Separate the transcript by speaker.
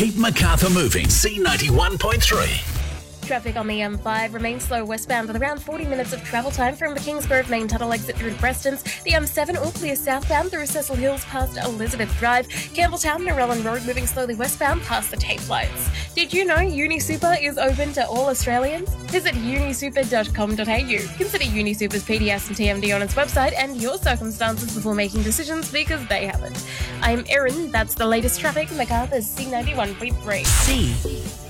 Speaker 1: Keep Macarthur moving. C91.3.
Speaker 2: Traffic on the M5 remains slow westbound with around 40 minutes of travel time from the Kingsgrove main tunnel exit through to Prestons. The M7 all clear southbound through Cecil Hills past Elizabeth Drive. Campbelltown, Narellan Road moving slowly westbound past the Tape Lights. Did you know UniSuper is open to all Australians? Visit unisuper.com.au. Consider UniSuper's PDS and TMD on its website and your circumstances before making decisions because they haven't. I'm Erin. That's the latest traffic. Macarthur's C91.3.
Speaker 1: C.